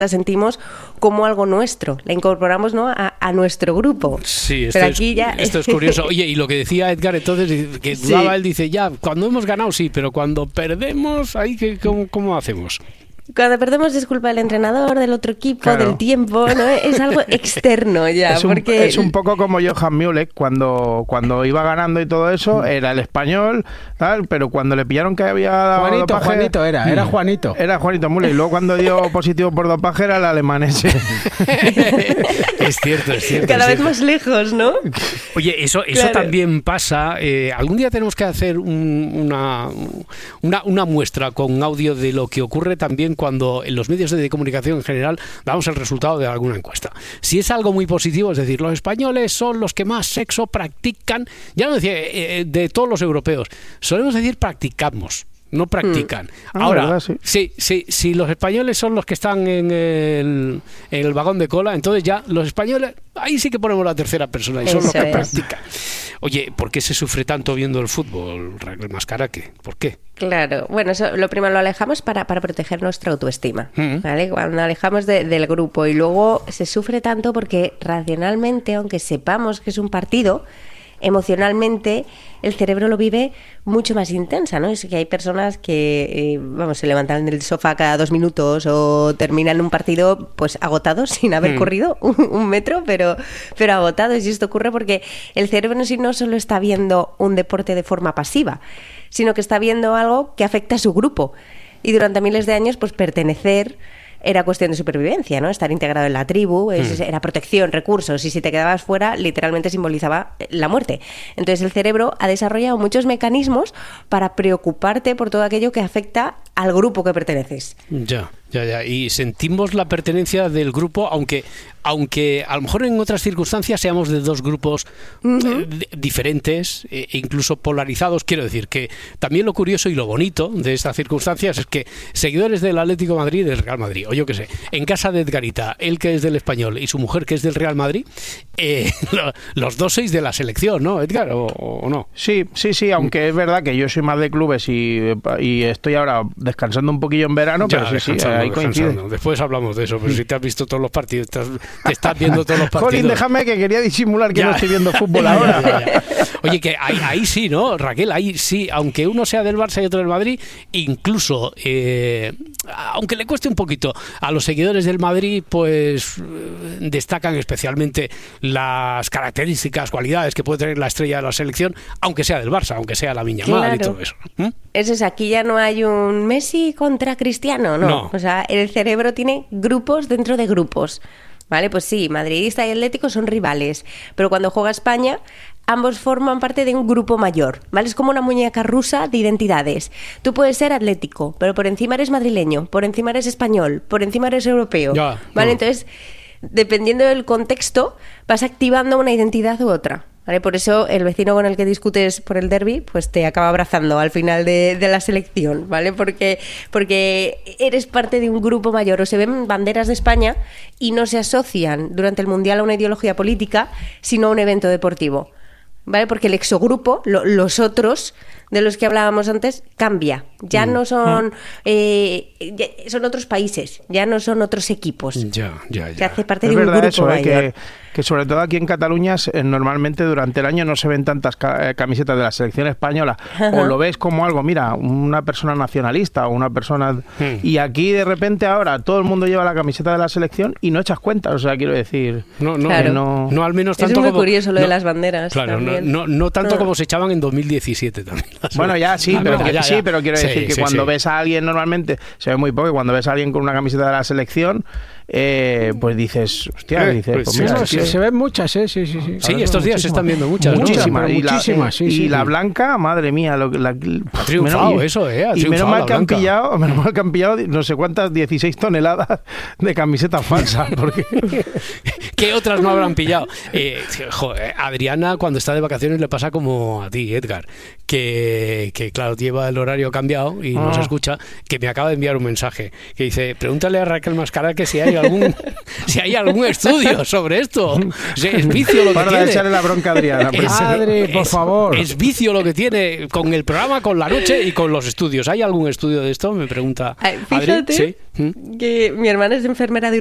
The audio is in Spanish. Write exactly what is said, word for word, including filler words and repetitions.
la sentimos como algo nuestro, la incorporamos, ¿no?, a, a nuestro grupo. Sí, esto, pero es, aquí ya... esto es curioso. Oye, y lo que decía Edgar entonces, que dudaba, sí. Él dice, ya, cuando hemos ganado sí, pero cuando perdemos, ahí que ¿cómo, cómo hacemos? Cuando perdemos es culpa del entrenador, del otro equipo, claro. del tiempo, ¿no? Es algo externo ya. Es un, porque... es un poco como Johan Müller, cuando, cuando iba ganando y todo eso, era el español, tal, pero cuando le pillaron que había dado Juanito, dopaje... Juanito era, era Juanito. Era Juanito Müller, y luego cuando dio positivo por dopaje era el alemán ese. Es cierto, es cierto. Cada es vez cierto. más lejos, ¿no? Oye, eso, eso claro. también pasa. Eh, algún día tenemos que hacer un, una, una, una muestra con audio de lo que ocurre también cuando en los medios de comunicación en general damos el resultado de alguna encuesta. Si es algo muy positivo, es decir, los españoles son los que más sexo practican, ya no decía eh, de todos los europeos, solemos decir practicamos. No practican. Mm. Ahora, ah, verdad, sí. sí, sí, si los españoles son los que están en el, en el vagón de cola, entonces ya los españoles, ahí sí que ponemos la tercera persona y son Eso los que es. practican. Oye, ¿por qué se sufre tanto viendo el fútbol, Raquel Mascaraque? ¿Por qué? Claro, bueno, eso lo primero lo alejamos para, para proteger nuestra autoestima, Mm. ¿vale? Cuando alejamos de, del grupo y luego se sufre tanto porque racionalmente, aunque sepamos que es un partido, emocionalmente el cerebro lo vive mucho más intensa, ¿no? Es que hay personas que, eh, vamos, se levantan del sofá cada dos minutos o terminan un partido pues agotados sin haber Mm. corrido un, un metro, pero, pero agotados. Y esto ocurre porque el cerebro en sí no solo está viendo un deporte de forma pasiva, sino que está viendo algo que afecta a su grupo. Y durante miles de años, pues pertenecer era cuestión de supervivencia, ¿no? Estar integrado en la tribu, es, Mm. era protección, recursos, y si te quedabas fuera, literalmente simbolizaba la muerte. Entonces el cerebro ha desarrollado muchos mecanismos para preocuparte por todo aquello que afecta al grupo que perteneces. Ya, ya, ya. Y sentimos la pertenencia del grupo, aunque, aunque a lo mejor en otras circunstancias seamos de dos grupos uh-huh. eh, d- diferentes, e incluso polarizados. Quiero decir que también lo curioso y lo bonito de estas circunstancias es que seguidores del Atlético de Madrid y del Real Madrid, o yo qué sé, en casa de Edgarita, él que es del Español y su mujer que es del Real Madrid, eh, lo, los dos sois de la selección, ¿no, Edgar? ¿O, o no? Sí, sí, sí, aunque es verdad que yo soy más de clubes y, y estoy ahora descansando un poquillo en verano, Ya, pero sí, sí, ahí coincide. Después hablamos de eso, pero si te has visto todos los partidos, te, has, te estás viendo todos los partidos. Jolín, déjame que quería disimular que Ya. no estoy viendo fútbol Ya, ahora. ya, ya, ya. Oye, que ahí, ahí sí, ¿no, Raquel? Ahí sí, aunque uno sea del Barça y otro del Madrid, incluso, eh, aunque le cueste un poquito, a los seguidores del Madrid, pues destacan especialmente las características, cualidades que puede tener la estrella de la selección, aunque sea del Barça, aunque sea la Viña Mar y todo eso. ¿Mm? Eso es, aquí ya no hay un Messi contra Cristiano, ¿no? No. O sea, el cerebro tiene grupos dentro de grupos, ¿vale? Pues sí, madridista y atlético son rivales, pero cuando juega España, ambos forman parte de un grupo mayor, ¿vale? Es como una muñeca rusa de identidades. Tú puedes ser atlético, pero por encima eres madrileño, por encima eres español, por encima eres europeo, Ya, ¿vale? no. Entonces, dependiendo del contexto, vas activando una identidad u otra. ¿Vale? Por eso el vecino con el que discutes por el derbi, pues te acaba abrazando al final de, de la selección, ¿vale? Porque, porque eres parte de un grupo mayor, o se ven banderas de España y no se asocian durante el Mundial a una ideología política, sino a un evento deportivo, ¿vale? Porque el exogrupo, lo, los otros de los que hablábamos antes, cambia. Ya no son eh, ya son otros países, ya no son otros equipos. Ya, ya, ya. Que hace parte Es de un verdad grupo eso, eh, mayor. que, que sobre todo aquí en Cataluña eh, normalmente durante el año no se ven tantas ca- eh, camisetas de la selección española. Ajá. O lo ves como algo, mira, una persona nacionalista o una persona... Hmm. Y aquí de repente ahora todo el mundo lleva la camiseta de la selección y no echas cuenta, o sea, quiero decir... No, no, Claro. no, no al menos Es tanto muy como... curioso lo no, de las banderas Claro, no, también. no, no tanto Ah. como se echaban en dos mil diecisiete también. Bueno, ya sí, Ah, pero, no, que- ya, sí, ya. pero quiero Sí, decir que sí, cuando sí. ves a alguien normalmente, se ve muy poco, y cuando ves a alguien con una camiseta de la selección, eh, pues dices, hostia, Eh, dices, pues pues sí, mira, No, tío, se, se ven muchas, ¿eh? Sí, sí, sí. Sí, Ahora estos no, días se muchísimas. están viendo muchas, ¿no? muchísimas. Pero Y la, muchísimas, sí, y sí, la sí. blanca, madre mía, lo, la, Ha triunfado menos- eso, ¿eh? Ha y menos triunfado mal la que han blanca. pillado, menos mal que han pillado no sé cuántas, dieciséis toneladas de camisetas falsas, porque ¿Qué otras no habrán pillado? Eh, joder, Adriana, cuando está de vacaciones, le pasa como a ti, Edgar, que, que claro, lleva el horario cambiado y no Ah. se escucha, que me acaba de enviar un mensaje que dice, pregúntale a Raquel Mascara que si hay algún si hay algún estudio sobre esto. Si es vicio lo que Para tiene. de echarle la bronca a Adriana. Es- pues. Adri, por es- favor. Es vicio lo que tiene con el programa, con la noche y con los estudios. ¿Hay algún estudio de esto? Me pregunta Ay, Adri. fíjate Sí. ¿Mm? que mi hermana es enfermera de